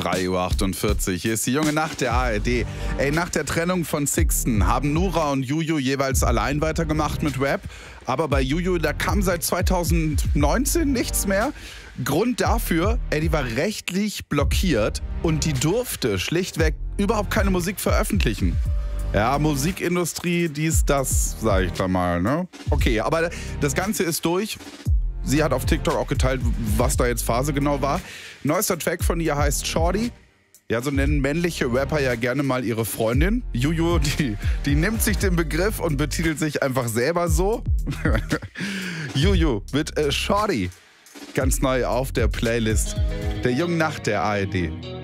3:48 Uhr. Hier ist die junge Nacht der ARD. Ey, nach der Trennung von Sixten haben Nura und Juju jeweils allein weitergemacht mit Rap. Aber bei Juju, da kam seit 2019 nichts mehr. Grund dafür, die war rechtlich blockiert und die durfte schlichtweg überhaupt keine Musik veröffentlichen. Ja, Musikindustrie, dies, das, sag ich da mal, ne? Okay, aber das Ganze ist durch. Sie hat auf TikTok auch geteilt, was da jetzt Phase genau war. Neuester Track von ihr heißt Shorty. Ja, so nennen männliche Rapper ja gerne mal ihre Freundin. Juju, die nimmt sich den Begriff und betitelt sich einfach selber so. Juju mit Shorty. Ganz neu auf der Playlist der jungen Nacht der ARD.